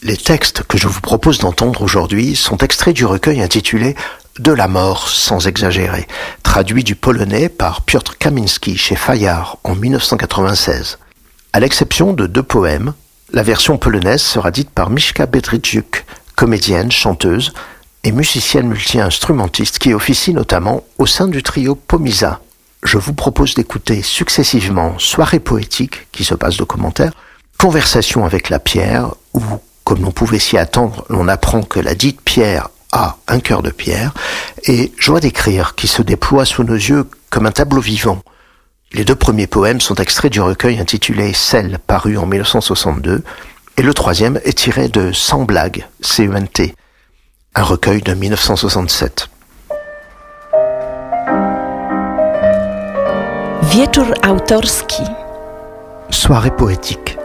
Les textes que je vous propose d'entendre aujourd'hui sont extraits du recueil intitulé « De la mort sans exagérer », traduit du polonais par Piotr Kaminski chez Fayard en 1996. À l'exception de 2 poèmes, la version polonaise sera dite par Miśka Bedrzyk, comédienne, chanteuse et musicienne multi-instrumentiste qui officie notamment au sein du trio Pomisa. Je vous propose d'écouter successivement Soirée poétique, qui se passe de commentaires, Conversation avec la pierre, où, comme l'on pouvait s'y attendre, l'on apprend que la dite pierre a un cœur de pierre, et Joie d'écrire, qui se déploie sous nos yeux comme un tableau vivant. Les 2 premiers poèmes sont extraits du recueil intitulé Celle, paru en 1962, et le 3e est tiré de Sans blague, CENT, un recueil de 1967. Wieczór autorski. Soirée poétique.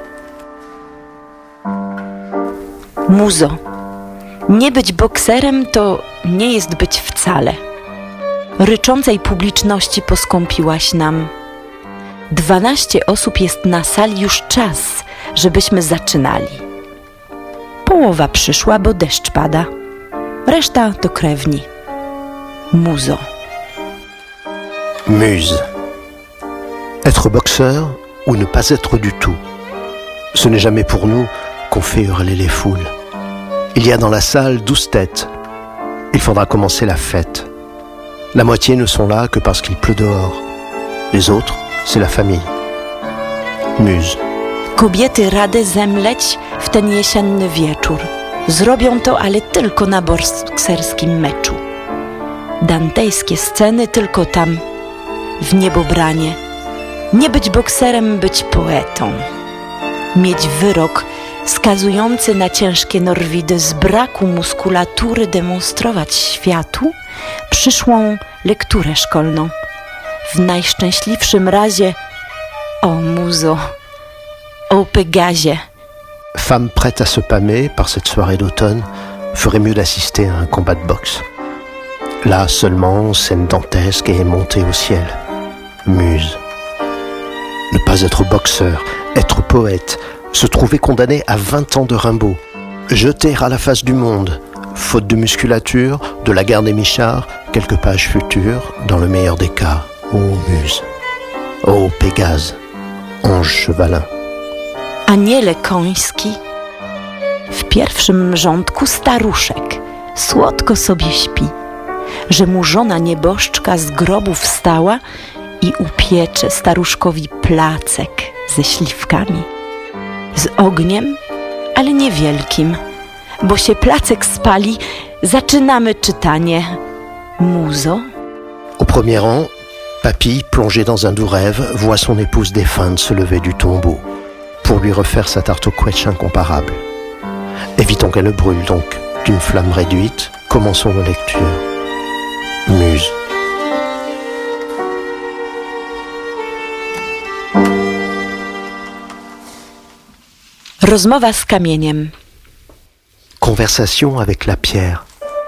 Muzo. Nie być bokserem to nie jest być wcale. Ryczącej publiczności poskąpiłaś nam. 12 osób jest na sali, już czas, żebyśmy zaczynali. Połowa przyszła, bo deszcz pada. Reszta to krewni. Muzo. Muse. Être boxeur ou ne pas être du tout. Ce n'est jamais pour nous qu'on fait hurler les foules. Il y a dans la salle 12 têtes. Il faudra commencer la fête. La moitié ne sont là que parce qu'il pleut dehors. Les autres, c'est la famille. Muse. Kobiety rady zemleć w ten jesienny wieczór. Zrobią to, ale tylko na bokserskim meczu. Dantejskie sceny tylko tam, w niebobranie. Nie być bokserem, być poetą. Mieć wyrok skazujący na ciężkie norwidy, z braku muskulatury demonstrować światu przyszłą lekturę szkolną. W najszczęśliwszym razie o muzo, o Pégazie. Femme prête à se pâmer par cette soirée d'automne ferait mieux d'assister à un combat de boxe. Là seulement, scène dantesque et montée au ciel. Muse. Ne pas être boxeur, être poète, se trouver condamné à 20 ans de Rimbaud, jeter à la face du monde, faute de musculature, de la guerre des Michards, quelques pages futures, dans le meilleur des cas. Ô Muse, ô Pégase, ange chevalin. Aniele koński, w pierwszym rządku staruszek, słodko sobie śpi, że mu żona nieboszczka z grobu wstała i upiecze staruszkowi placek ze śliwkami. Z ogniem, ale niewielkim, bo się placek spali, zaczynamy czytanie. Muzo. Au premier rang, Papy, plongé dans un doux rêve, voit son épouse défunte se lever du tombeau pour lui refaire sa tarte au quetch incomparable. Évitons qu'elle ne brûle donc. D'une flamme réduite, commençons nos lectures. Muse. Rozmowa z kamieniem. Conversation avec la pierre.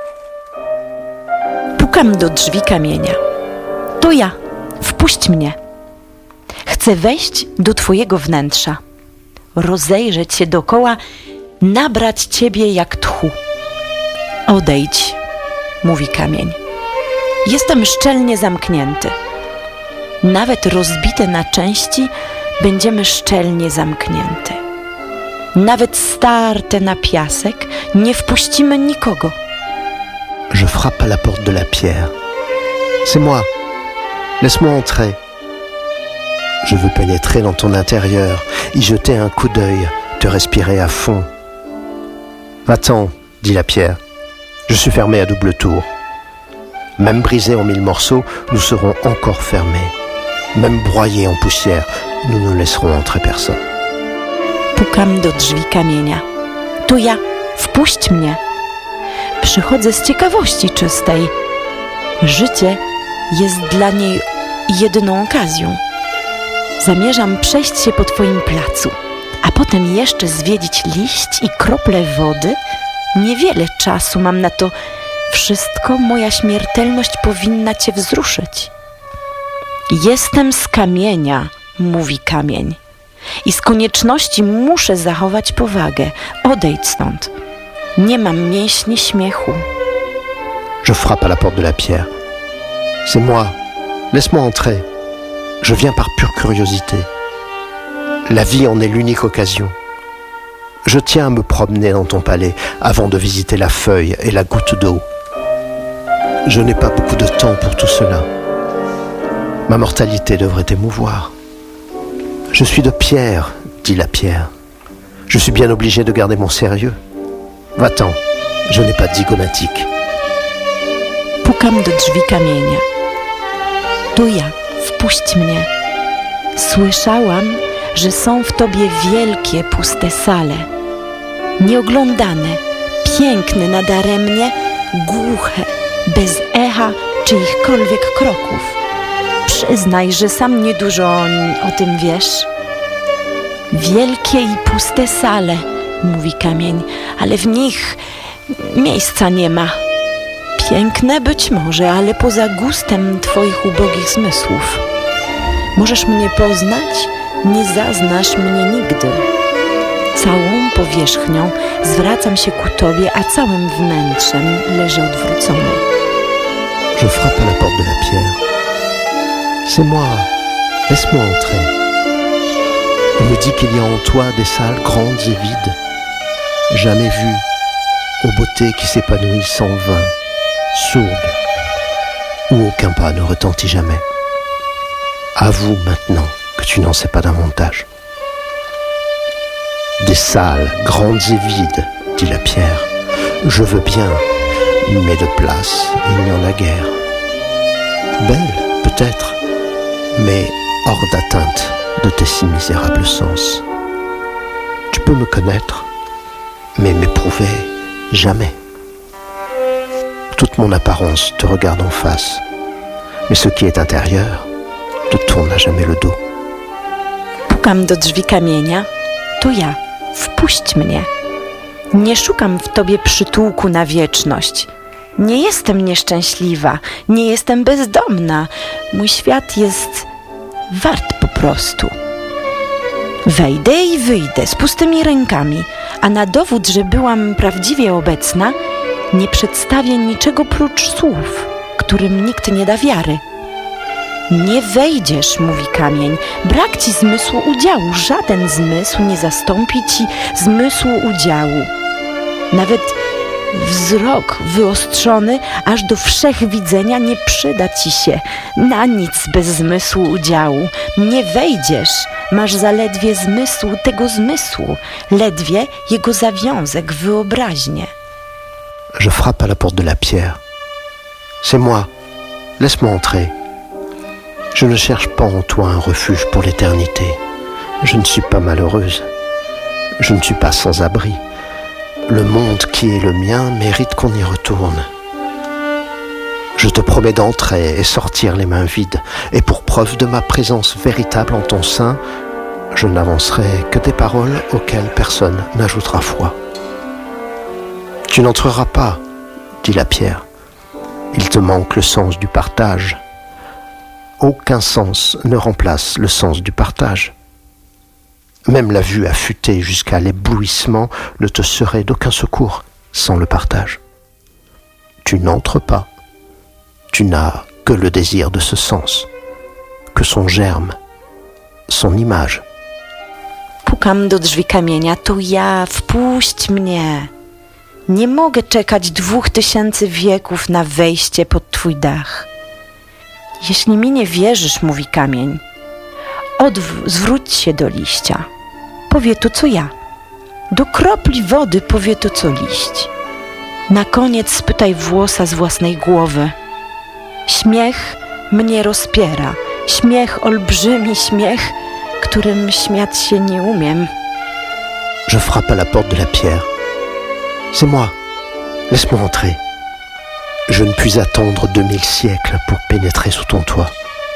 Pukam do drzwi kamienia. To ja, wpuść mnie. Chcę wejść do twojego wnętrza, rozejrzeć się dokoła, nabrać ciebie jak tchu. Odejdź, mówi kamień. Jestem szczelnie zamknięty. Nawet rozbite na części, będziemy szczelnie zamknięte. Nawet starte na piasek, nie wpuścimy nikogo. Je frappe à la porte de la pierre. C'est moi. Laisse-moi entrer. Je veux pénétrer dans ton intérieur, y jeter un coup d'œil, te respirer à fond. Va-t'en, dit la pierre. Je suis fermé à double tour. Même brisés en 1000 morceaux, nous serons encore fermés. Même broyés en poussière, nous ne laisserons entrer personne. Pukam do drzwi kamienia. To ja, wpuść mnie. Przychodzę z ciekawości czystej. Życie jest dla niej jedyną okazją. Zamierzam przejść się po twoim placu, a potem jeszcze zwiedzić liść i krople wody. Niewiele czasu mam na to wszystko. Moja śmiertelność powinna cię wzruszyć. Jestem z kamienia, mówi kamień. i z konieczności muszę zachować powagę. Odejdź stąd. Nie mam mięśni śmiechu. Je frappe à la porte de la pierre. C'est moi. Laisse-moi entrer. Je viens par pure curiosité. La vie en est l'unique occasion. Je tiens à me promener dans ton palais avant de visiter la feuille et la goutte d'eau. Je n'ai pas beaucoup de temps pour tout cela. Ma mortalité devrait t'émouvoir. Je suis de pierre, dit la pierre. Je suis bien obligé de garder mon sérieux. Va-t'en, je n'ai pas de zygomatique. Pukam do drzwi kamienia. Tu ja, wpuść mnie. Słyszałam, że są w tobie wielkie, puste sale. Nieoglądane, piękne nadaremnie, głuche, bez echa czyichkolwiek kroków. Przyznaj, że sam niedużo o tym wiesz. Wielkie i puste sale, mówi kamień, ale w nich miejsca nie ma. Piękne być może, ale poza gustem twoich ubogich zmysłów. Możesz mnie poznać, nie zaznasz mnie nigdy. Całą powierzchnią zwracam się ku tobie, a całym wnętrzem leżę odwrócony. Je frappe à la porte de la pierre. C'est moi, laisse-moi entrer. On me dit qu'il y a en toi des salles grandes et vides, jamais vues, aux beautés qui s'épanouissent en vain, sourdes, où aucun pas ne retentit jamais. Avoue maintenant que tu n'en sais pas davantage. Des salles grandes et vides, dit la pierre. Je veux bien, mais de place, il n'y en a guère. Belle, peut-être, mais hors d'atteinte de tes si misérables sens. Tu peux me connaître, mais m'éprouver jamais. Toute mon apparence te regarde en face, mais ce qui est intérieur te tourne à jamais le dos. Pukam do drzwi kamienia. To ja. Wpuść mnie. Nie szukam w tobie przytułku na wieczność. Nie jestem nieszczęśliwa. Nie jestem bezdomna. Mój świat jest wart po prostu. Wejdę i wyjdę z pustymi rękami, a na dowód, że byłam prawdziwie obecna, nie przedstawię niczego prócz słów, którym nikt nie da wiary. Nie wejdziesz, mówi kamień, brak ci zmysłu udziału. Żaden zmysł nie zastąpi ci zmysłu udziału. Nawet wzrok wyostrzony aż do wszechwidzenia nie przyda ci się. Na nic bez zmysłu udziału. Nie wejdziesz, masz zaledwie zmysł tego zmysłu, ledwie jego zawiązek, wyobraźnię. Je frappe à la porte de la pierre. C'est moi, laisse-moi entrer. Je ne cherche pas en toi un refuge pour l'éternité. Je ne suis pas malheureuse. Je ne suis pas sans abri. Le monde qui est le mien mérite qu'on y retourne. Je te promets d'entrer et sortir les mains vides. Et pour preuve de ma présence véritable en ton sein, je n'avancerai que des paroles auxquelles personne n'ajoutera foi. Tu n'entreras pas, dit la pierre. Il te manque le sens du partage. Aucun sens ne remplace le sens du partage. Même la vue affûtée jusqu'à l'éblouissement ne te serait d'aucun secours sans le partage. Tu n'entres pas. Tu n'as que le désir de ce sens, que son germe, son image. Pukam do drzwi kamienia. To ja, wpuść mnie. Nie mogę czekać 2000 wieków na wejście pod twój dach. Jeśli mi nie wierzysz, mówi kamień, zwróć się do liścia. Powie to, co ja. Do kropli wody powie to, co liść. Na koniec spytaj włosa z własnej głowy. Śmiech mnie rozpiera. Śmiech, olbrzymi śmiech, którym śmiać się nie umiem. Je frappe à la porte de la pierre. C'est moi. Laisse-moi entrer. Je ne puis attendre 2000 siècles pour pénétrer sous ton toit.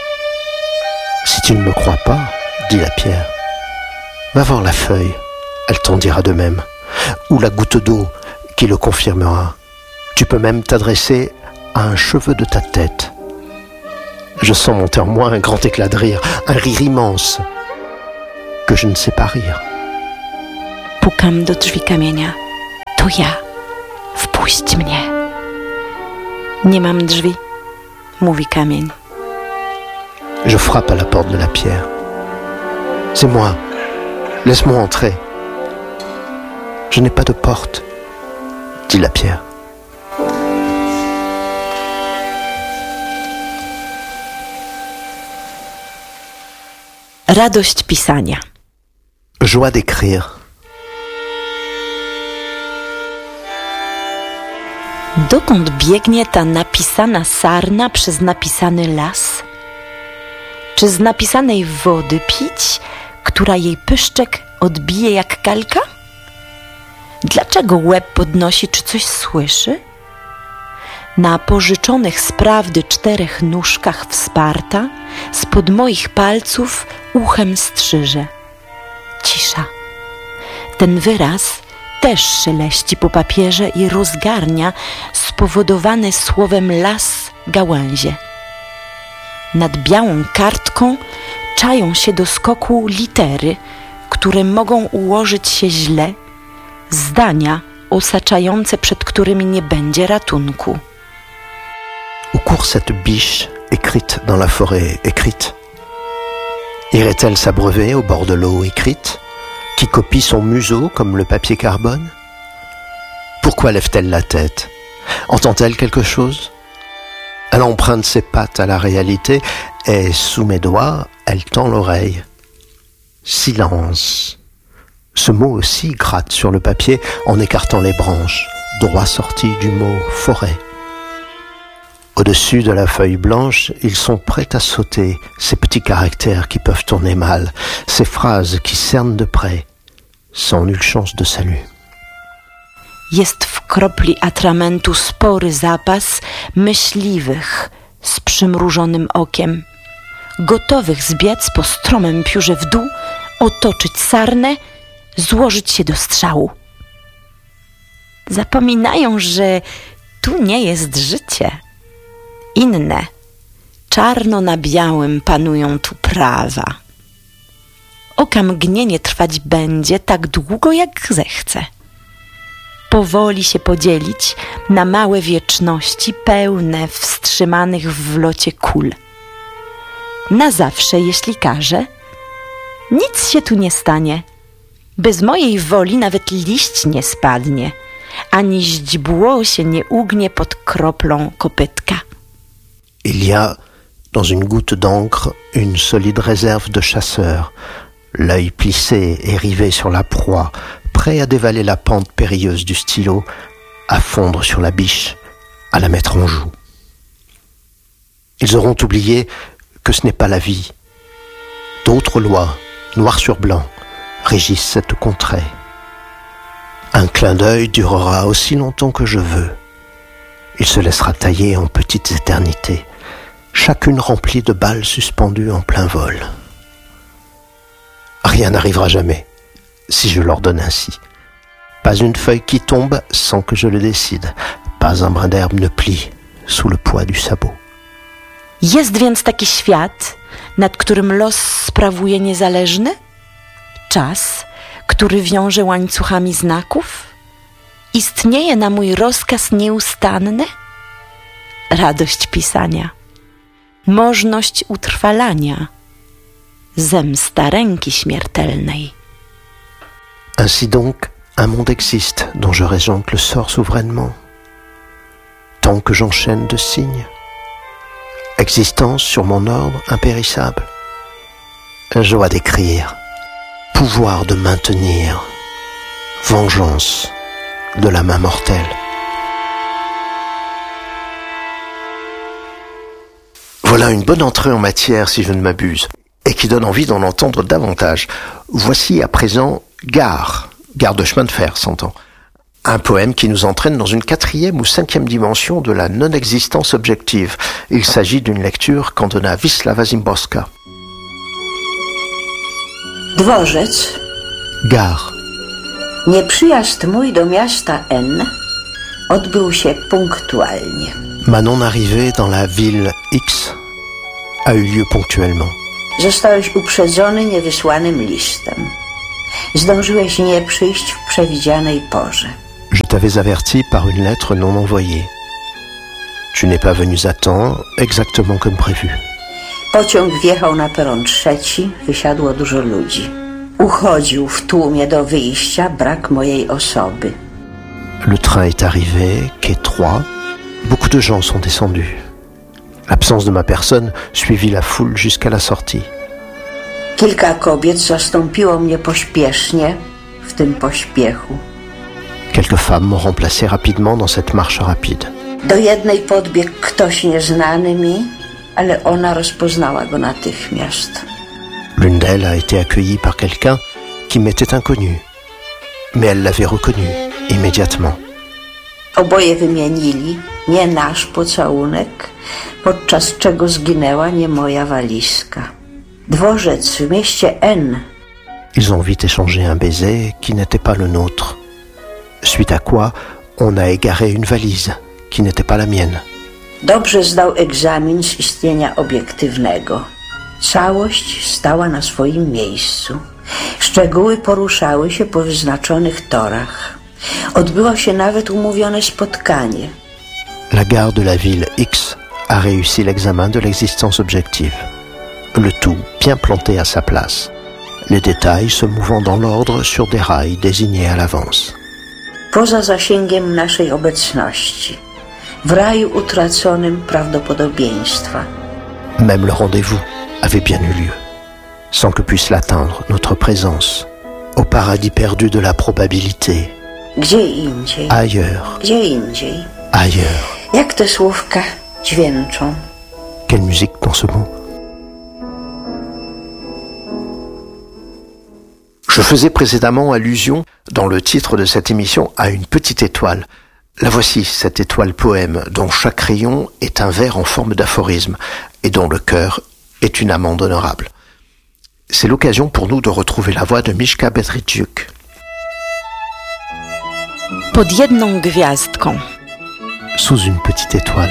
Si tu ne me crois pas, dit la pierre, va voir la feuille, elle t'en dira de même, ou la goutte d'eau qui le confirmera. Tu peux même t'adresser à un cheveu de ta tête. Je sens monter en moi un grand éclat de rire, un rire immense. que je ne sais pas rire. Pukam do drzwi kamienia. To ja. Wpuść mnie. Nie mam drzwi, mówi kamień. Je frappe à la porte de la pierre. C'est moi. Laisse-moi entrer. Je n'ai pas de porte, dit la pierre. Radość pisania. Joie d'écrire. Dokąd biegnie ta napisana sarna przez napisany las? Czy z napisanej wody pić, która jej pyszczek odbije jak kalka? Dlaczego łeb podnosi, czy coś słyszy? Na pożyczonych z prawdy 4 nóżkach wsparta, spod moich palców uchem strzyże. Cisza. Ten wyraz też szeleści po papierze i rozgarnia spowodowany słowem las gałęzie. Nad białą kartką czają się do skoku litery, które mogą ułożyć się źle, zdania osaczające, przed którymi nie będzie ratunku. Où court cette biche écrite dans la forêt écrite? Irait-elle s'abreuver au bord de l'eau écrite, qui copie son museau comme le papier carbone? Pourquoi lève-t-elle la tête? Entend-elle quelque chose? Elle emprunte ses pattes à la réalité et, sous mes doigts, elle tend l'oreille. Silence. Ce mot aussi gratte sur le papier en écartant les branches, droit sorti du mot forêt. Au-dessus de la feuille blanche, ils sont prêts à sauter, ces petits caractères qui peuvent tourner mal, ces phrases qui cernent de près, sans nulle chance de salut. Jest w kropli atramentu spory zapas myśliwych z przymrużonym okiem, gotowych zbiec po stromym piórze w dół, otoczyć sarnę, złożyć się do strzału. Zapominają, że tu nie jest życie. Inne, czarno na białym panują tu prawa. Oka mgnienie trwać będzie tak długo, jak zechce. Powoli się podzielić na małe wieczności pełne wstrzymanych w locie kul. Na zawsze, jeśli każe, nic się tu nie stanie. Bez mojej woli nawet liść nie spadnie, ani źdźbło się nie ugnie pod kroplą kopytka. Il y a, dans une goutte d'encre, une solide réserve de chasseur, l'œil plissé et rivé sur la proie, prêt à dévaler la pente périlleuse du stylo, à fondre sur la biche, à la mettre en joue. Ils auront oublié que ce n'est pas la vie. D'autres lois, noir sur blanc, régissent cette contrée. Un clin d'œil durera aussi longtemps que je veux. Il se laissera tailler en petites éternités, chacune remplie de balles suspendues en plein vol. Rien n'arrivera jamais, si je l'ordonne ainsi. Pas une feuille qui tombe sans que je le décide. Pas un brin d'herbe ne plie sous le poids du sabot. Jest więc taki świat, nad którym los sprawuje niezależny? Czas, który wiąże łańcuchami znaków? Istnieje na mój rozkaz nieustanny? Radość pisania, możność utrwalania, zemsta ręki śmiertelnej. Ainsi donc, un monde existe dont je régente le sort souverainement, tant que j'enchaîne de signes. Existence sur mon ordre impérissable. Joie d'écrire, pouvoir de maintenir, vengeance de la main mortelle. Voilà une bonne entrée en matière, si je ne m'abuse, et qui donne envie d'en entendre davantage. Voici à présent Gare de chemin de fer, s'entend. Un poème qui nous entraîne dans une 4e ou 5e dimension de la non-existence objective. Il s'agit d'une lecture cantona Wisława Szymborska. Dworzec. Gare. Nieprzyjazd mój do miasta N odbył się punktualnie. Ma non-arrivée dans la ville X a eu lieu ponctuellement. Zostałeś uprzedzony niewysłanym listem. Zdążyłeś nie przyjść w przewidzianej porze. Je t'avais averti par une lettre non envoyée. Tu n'es pas venu à temps, exactement comme prévu. Pociąg wjechał na peron 3, wysiadło dużo ludzi. Uchodził w tłumie do wyjścia brak mojej osoby. Le train est arrivé, quai 3. Beaucoup de gens sont descendus. L'absence de ma personne suivit la foule jusqu'à la sortie. Kilka kobiet zastąpiło mnie pośpiesznie w tym pośpiechu. Quelques femmes m'ont remplacé rapidement dans cette marche rapide. Do jednej podbiegł ktoś nieznany mi, ale ona rozpoznała go natychmiast. L'une d'elles a été accueillie par quelqu'un qui m'était inconnu, mais elle l'avait reconnu immédiatement. Oboje wymienili nie nasz pocałunek, podczas czego zginęła nie moja walizka. Dworzec w mieście N. Ils ont vite échangé un baiser qui n'était pas le nôtre, suite à quoi on a égaré une valise qui n'était pas la mienne. Dobrze zdał egzamin z istnienia obiektywnego. Całość stała na swoim miejscu. Szczegóły poruszały się po wyznaczonych torach. Odbyło się nawet umówione spotkanie. La gare de la ville X a réussi l'examen de l'existence objective. Le tout bien planté à sa place. Les détails se mouvant dans l'ordre sur des rails désignés à l'avance. Poza zasięgiem naszej obecności. W raju utraconym prawdopodobieństwa. Même le rendez-vous avait bien eu lieu, sans que puisse l'atteindre notre présence, au paradis perdu de la probabilité. Gdzie indziej? Ailleurs, Gdzie indziej? ailleurs. Jak te słówka dźwięczą? Quelle musique dans ce mot. Je faisais précédemment allusion, dans le titre de cette émission, à une petite étoile. La voici, cette étoile poème, dont chaque rayon est un vers en forme d'aphorisme, et dont le cœur est une amande honorable. C'est l'occasion pour nous de retrouver la voix de Miszka Bedryczuk. Pod jedną gwiazdką. Sous une petite étoile.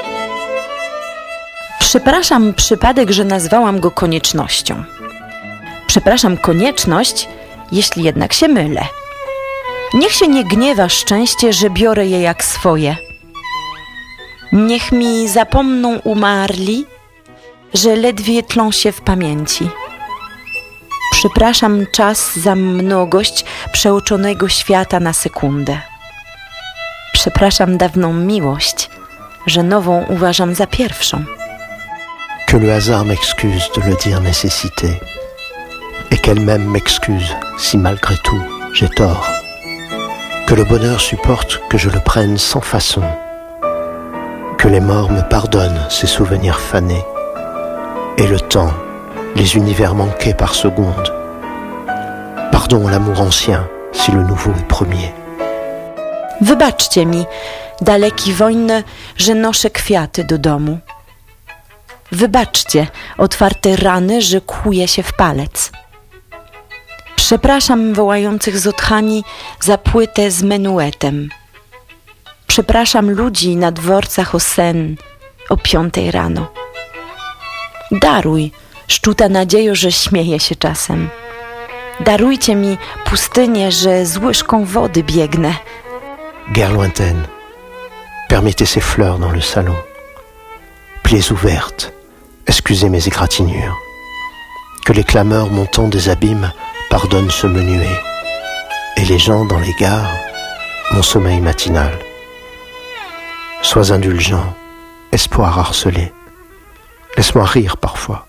Przepraszam przypadek, że nazwałam go koniecznością. Przepraszam konieczność, jeśli jednak się mylę. Niech się nie gniewa szczęście, że biorę je jak swoje. Niech mi zapomną umarli, że ledwie tlą się w pamięci. Przepraszam czas za mnogość przeoczonego świata na sekundę. Przepraszam dawną miłość, że nową uważam za pierwszą. Que le hasard m'excuse de le dire nécessité, et qu'elle-même m'excuse si malgré tout j'ai tort. Que le bonheur supporte que je le prenne sans façon, que les morts me pardonnent ces souvenirs fanés, et le temps, les univers manqués par seconde. Pardon l'amour ancien si le nouveau est premier. Wybaczcie mi, daleki wojny, że noszę kwiaty do domu. Wybaczcie otwarte rany, że kłuję się w palec. Przepraszam wołających z otchani za płytę z menuetem. Przepraszam ludzi na dworcach o sen o 5 rano. Daruj, szczuta nadziejo, że śmieję się czasem. Darujcie mi pustynię, że z łyżką wody biegnę. Guerre lointaine, permettez ces fleurs dans le salon. Plaies ouvertes, excusez mes égratignures. Que les clameurs montant des abîmes pardonnent ce menuet. Et les gens dans les gares, mon sommeil matinal. Sois indulgent, espoir harcelé. Laisse-moi rire parfois.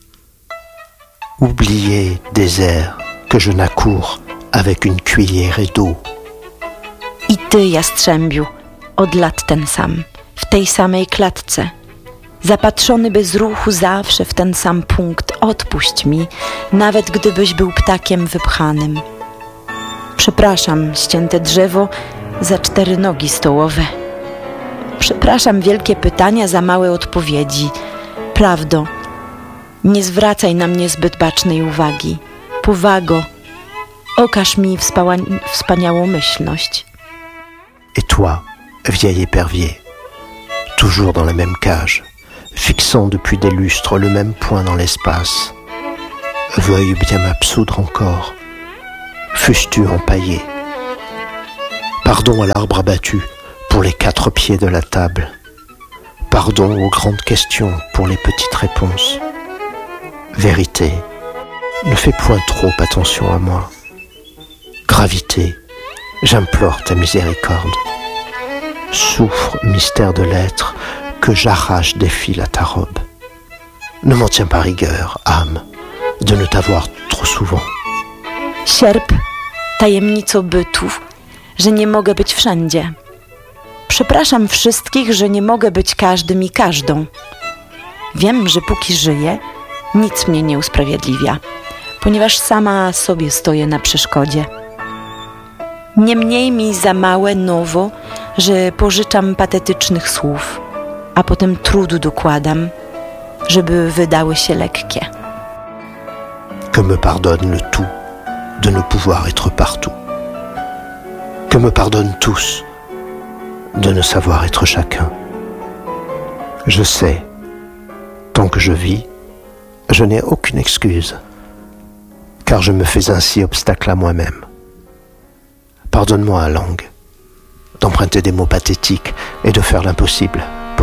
Oubliez des airs que je n'accours avec une cuillère d'eau. I ty, jastrzębiu, od lat ten sam, w tej samej klatce. Zapatrzony bez ruchu zawsze w ten sam punkt, odpuść mi, nawet gdybyś był ptakiem wypchanym. Przepraszam ścięte drzewo za 4 nogi stołowe. Przepraszam wielkie pytania za małe odpowiedzi. Prawdo, nie zwracaj na mnie zbyt bacznej uwagi. Powago, okaż mi wspaniałomyślność. Et toi, vieil épervier, toujours dans la même cage, fixant depuis des lustres le même point dans l'espace, veuille bien m'absoudre encore, fusses-tu empaillé. Pardon à l'arbre abattu pour les 4 pieds de la table. Pardon aux grandes questions pour les petites réponses. Vérité, ne fais point trop attention à moi. Gravité, j'implore ta miséricorde. Souffre, mystère de l'être, que j'arrache des fils à ta robe. Ne m'en tiens pas rigueur, âme, de ne t'avoir trop souvent. Sierp, tajemnico bytu, że nie mogę być wszędzie. Przepraszam wszystkich, że nie mogę być każdym i każdą. Wiem, że póki żyję, nic mnie nie usprawiedliwia, ponieważ sama sobie stoję na przeszkodzie. Niemniej mi za małe nowo, że pożyczam patetycznych słów, a potem trudu dokładam, żeby wydały się lekkie. Que me pardonne le tout de ne pouvoir être partout. Que me pardonnent tous de ne savoir être chacun. Je sais, tant que je vis, je n'ai aucune excuse, car je me fais ainsi obstacle à moi-même. Pardonne-moi, langue, d'emprunter des mots pathétiques et de faire l'impossible.